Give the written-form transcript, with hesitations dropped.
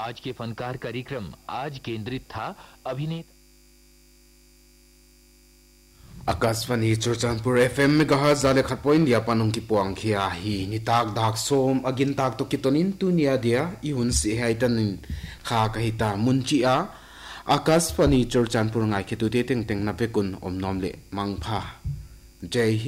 आज के फनकार कार्यक्रम आज केंद्रित था अभिनेता आकाशवाणी चुरचानपुर एफएम में गहा जाले खटपो इंडिया पानुंग की पोंग खिया ही निताक दाक सोम अगिन ताक तो कितोनिन तुनिया दिया इहुन से हाइटनिन खा कहिता मुंचिया आकाशवाणी चुरचानपुर ngai खितु ते तेंग तेंग नपेकुन ओम नोमले मांगफा जय